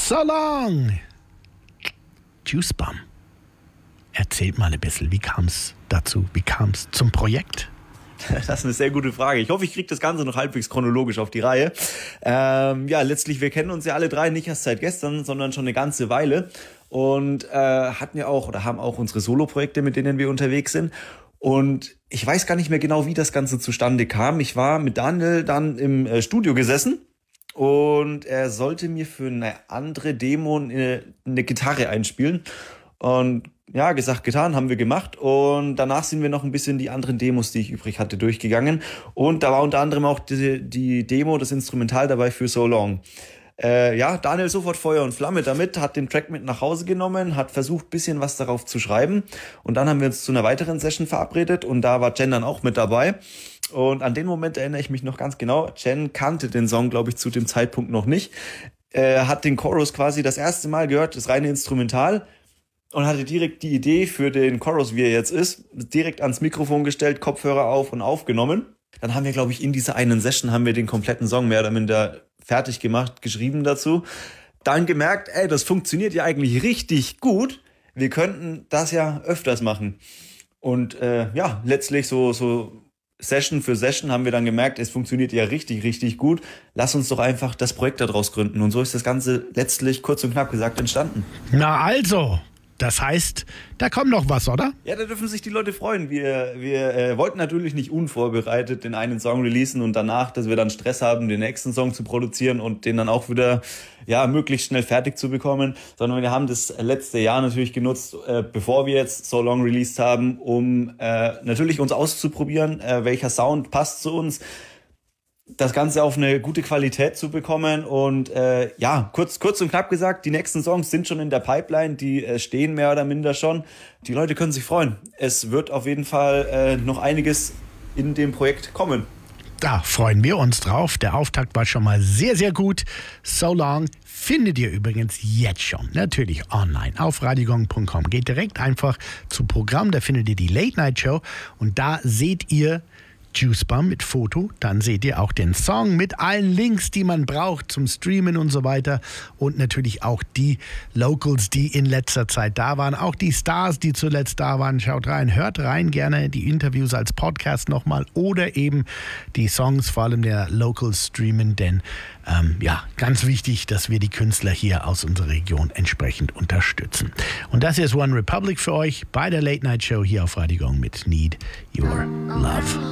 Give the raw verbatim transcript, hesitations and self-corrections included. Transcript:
So long. Juicebum. Erzählt mal ein bisschen, wie kam es dazu? Wie kam es zum Projekt? Das ist eine sehr gute Frage. Ich hoffe, ich kriege das Ganze noch halbwegs chronologisch auf die Reihe. Ähm, ja, letztlich, wir kennen uns ja alle drei nicht erst seit gestern, sondern schon eine ganze Weile. Und äh, hatten ja auch oder haben auch unsere Solo-Projekte, mit denen wir unterwegs sind. Und ich weiß gar nicht mehr genau, wie das Ganze zustande kam. Ich war mit Daniel dann im äh, Studio gesessen und er sollte mir für eine andere Demo eine, eine Gitarre einspielen. Und ja, gesagt, getan, haben wir gemacht. Und danach sind wir noch ein bisschen die anderen Demos, die ich übrig hatte, durchgegangen. Und da war unter anderem auch die, die Demo, das Instrumental dabei für So Long. Äh, ja, Daniel sofort Feuer und Flamme damit, hat den Track mit nach Hause genommen, hat versucht, ein bisschen was darauf zu schreiben. Und dann haben wir uns zu einer weiteren Session verabredet und da war Jen dann auch mit dabei. Und an den Moment erinnere ich mich noch ganz genau. Jen kannte den Song, glaube ich, zu dem Zeitpunkt noch nicht. Äh, hat den Chorus quasi das erste Mal gehört, das reine Instrumental. Und hatte direkt die Idee für den Chorus, wie er jetzt ist, direkt ans Mikrofon gestellt, Kopfhörer auf und aufgenommen. Dann haben wir, glaube ich, in dieser einen Session haben wir den kompletten Song mehr oder minder fertig gemacht, geschrieben dazu. Dann gemerkt, ey, das funktioniert ja eigentlich richtig gut. Wir könnten das ja öfters machen. Und äh, ja, letztlich so so Session für Session haben wir dann gemerkt, es funktioniert ja richtig, richtig gut. Lass uns doch einfach das Projekt daraus gründen. Und so ist das Ganze letztlich kurz und knapp gesagt entstanden. Na also... Das heißt, da kommt noch was, oder? Ja, da dürfen sich die Leute freuen. Wir, wir äh, wollten natürlich nicht unvorbereitet den einen Song releasen und danach, dass wir dann Stress haben, den nächsten Song zu produzieren und den dann auch wieder ja möglichst schnell fertig zu bekommen, sondern wir haben das letzte Jahr natürlich genutzt, äh, bevor wir jetzt So Long released haben, um äh, natürlich uns auszuprobieren, äh, welcher Sound passt zu uns, das Ganze auf eine gute Qualität zu bekommen und äh, ja, kurz kurz und knapp gesagt, die nächsten Songs sind schon in der Pipeline, die äh, stehen mehr oder minder schon. Die Leute können sich freuen. Es wird auf jeden Fall äh, noch einiges in dem Projekt kommen. Da freuen wir uns drauf. Der Auftakt war schon mal sehr, sehr gut. So Long findet ihr übrigens jetzt schon, natürlich online auf radiogong punkt com. Geht direkt einfach zum Programm, da findet ihr die Late Night Show und da seht ihr Juicebum mit Foto, dann seht ihr auch den Song mit allen Links, die man braucht zum Streamen und so weiter und natürlich auch die Locals, die in letzter Zeit da waren, auch die Stars, die zuletzt da waren. Schaut rein, hört rein, gerne die Interviews als Podcast nochmal oder eben die Songs, vor allem der Locals streamen, denn ähm, ja, ganz wichtig, dass wir die Künstler hier aus unserer Region entsprechend unterstützen. Und das hier ist One Republic für euch bei der Late Night Show hier auf Radio Gong mit Need Your Love.